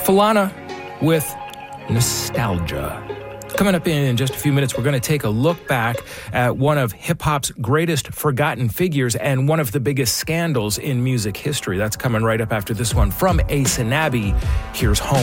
Falana with Nostalgia. Coming up in just a few minutes, we're going to take a look back at one of hip-hop's greatest forgotten figures and one of the biggest scandals in music history. That's coming right up after this one from Ace and Abby. Here's Home.